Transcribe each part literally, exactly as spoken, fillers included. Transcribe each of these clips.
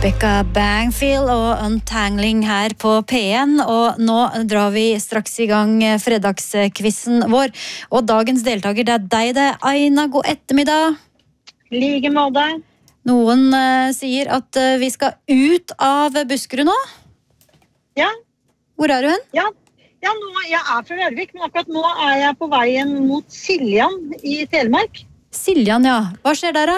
Rebecca Bangfield og Untangling her på P en, og nå drar vi straks i gang fredagskvissen vår. Og dagens deltaker, det er deg det, Aina. God ettermiddag. Like måte. Noen uh, sier at uh, vi skal ut av Buskerud nå. Ja. Hvor er du hen? Ja, ja nå, jeg er fra Rørvik, men akkurat nå er jeg på veien mot Siljan i Telemark. Siljan, ja. Hva skjer der da?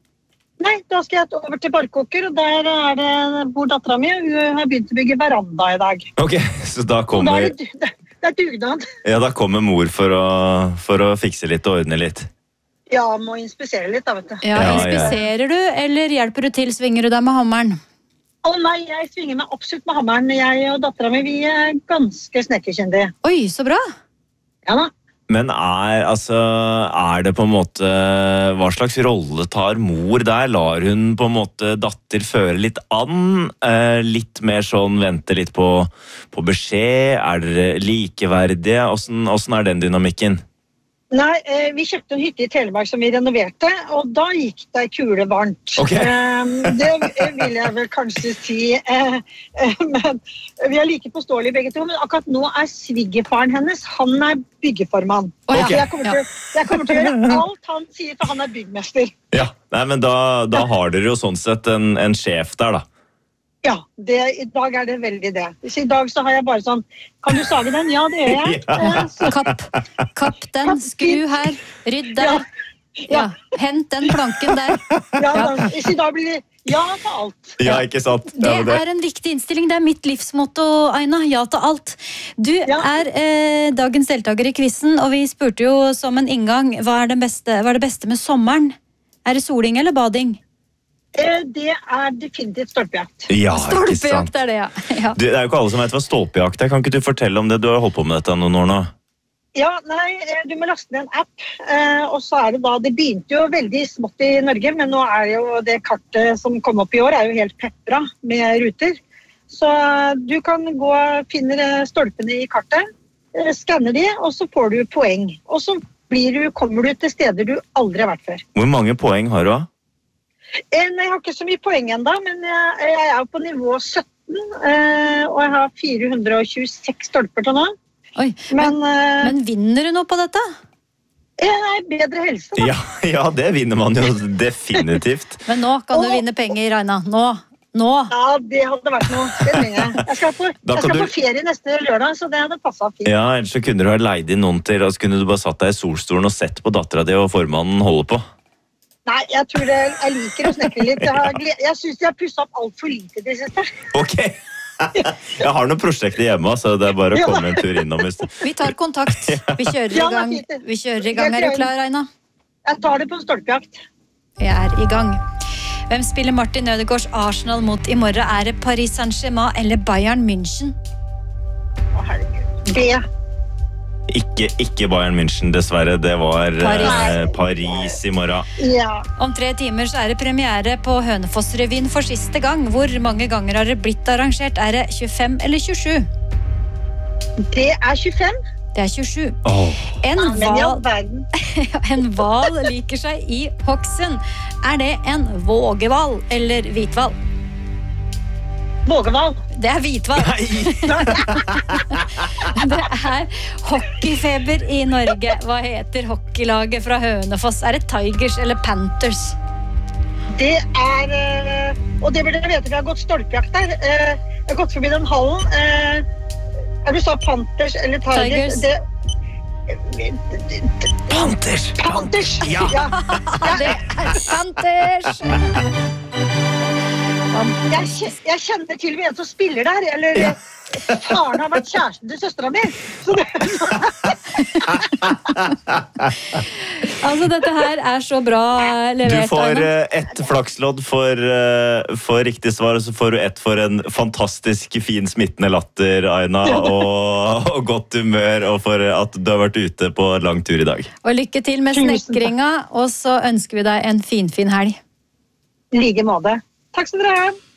Nei, da skal jeg over til Barkåker, og der er det bor datteren min. Hun har begynt å bygge veranda i dag. Ok, så da kommer... Da er det, det, det er dugnad. Ja, da kommer mor for å, for å fikse litt og ordne litt. Ja, må inspisere litt da, vet du. Ja, Ja, inspiserer du, eller hjelper du til, svinger du deg med hammeren? Å nei, jeg svinger meg absolutt med hammeren. Jeg og datteren min, vi er ganske snekkerkyndige. Oi, så bra. Ja da. Men er, altså, er det på en måte... Hva slags rolle tar mor der? Lar hun på en måte datter føre litt an? Eh, litt mer sånn, vente litt på, på beskjed? Er dere likeverdige? Hvordan, hvordan er den dynamikken? Nei, eh, vi kjøpte en hytte i Telemark som vi renoverte, og da gikk det kule varmt. Ok. Eh, det vil jeg vel kanskje si. Eh, eh, men vi er like påståelige begge to, men akkurat nå er svigerfaren hennes, han er byggeformann. Å, ja. Så jeg kommer, til, jeg kommer til å gjøre alt han sier, for han er byggmester. Ja, nei, men da, da har dere jo sånn sett en, en sjef der, da. Ja, det, i dag er det veldig det. Så i dag så har jeg bare sånn, kan du sage den? Ja, det gjør jeg. Ja. Eh, så, Kapp, kapp den, skru her, rydd der. Ja, hent den planken der. ja, da, så i dag blir det ja til alt. Ja, ikke sant? Det er en viktig innstilling, det er mitt livsmotto, Aina, ja til alt. Du Ja. er eh, dagens deltaker i quizen, og vi spurte jo som en inngang, hva er det beste, hva er det beste med sommeren? Er det soling eller bading? Eh, Det er definitivt stolpejakt. Ja, ikke sant? Stolpejakt er det, ja. ja. Du, det er jo ikke alle som vet hva stolpejakt er. Kan ikke du fortelle om det? Du har holdt på med dette noen år nå. Ja, nei, eh, du må laste ned en app, eh, og så er det da, det begynte jo veldig smått i Norge, men nå er jo det kartet som kom opp i år, er jo helt pepra med ruter. Så eh, du kan gå, finner eh, stolpene i kartet, eh, skanner de, og så får du poeng. Og så blir du, kommer du til steder du aldri har vært før. Hvor mange poeng har du da? Eh, nei, jeg har ikke så mye poeng enda, men jeg, jeg er jo på nivå sytten, eh, og jeg har fire hundre og tjueseks stolper til nå. Oi, men, Men, eh, men vinner du noe på dette? jeg er bedre helse da. Ja, ja, det vinner man jo definitivt. Men nå kan du Åh. vinne penger, Aina. Nå, nå. Ja, det hadde vært noe. Det trenger jeg. Jeg skal på, Da jeg kan skal du- på ferie neste lørdag, så det hadde passet fint. Ja, ellers så kunne du ha leid inn noen til, og så kunne du bare satt deg i solstolen og sett på datteren din og formannen holde på. Nei, jeg tror det, jeg liker å snekre litt. Jeg, har gled, jeg synes de har pusset opp alt for lite det siste. Ok! Jeg har noen prosjekter hjemme, så det er bare å Ja. komme en tur innom. hvis du- Vi tar kontakt. Vi kjører i Ja, det er gang. fint, det. Vi kjører i gang. Er du klar, Aina? Jeg tar det på en stolpejakt. Jeg er i gang. Hvem spiller Martin Ødegaards Arsenal mot i morgen? Er det Paris Saint-Germain eller Bayern München? Å, herregud. B. Ikke, ikke Bayern München, dessverre. Det var Paris. eh, Paris i morgen. Ja. Om tre timer så er det premiere på Hønefoss-revyen for siste gang. Hvor mange ganger har det blitt arrangert? Er det tjuefem eller tjuesju? Det er tjuefem. Det er tjuesju. Åh. En Men i all hval verden. en hval liker seg i Hokksund. Er det en vågehval eller hvithval? Vågeval. Det er hvithval. Det er hockeyfeber i Norge. Hva heter hockeylaget fra Hønefoss? Er det Tigers eller Panthers? Det er eh, Og det burde dere vite, vi har gått stolpejakt der. Eh, Jeg har gått forbi den hallen. Eh, Er du sa Panthers eller Tigers? Tigers. Det, Panthers! Panthers! Ja. Ja. Det er Panthers! Jeg, kje- jeg kjenner til og med en som spiller der, eller faren har vært kjæresten til søstera mi. Så det, Altså, dette her er så bra Du levert, får Aina. eh, ett flakslodd for, eh, for riktig svar, og så får du ett for en fantastisk fin smittende latter, Aina, og, og godt humør, og for at du har vært ute på lang tur i dag. Og lykke til med Tusen takk. snekringa, og så ønsker vi deg en finfin helg. I like måte. Takk skal dere ha.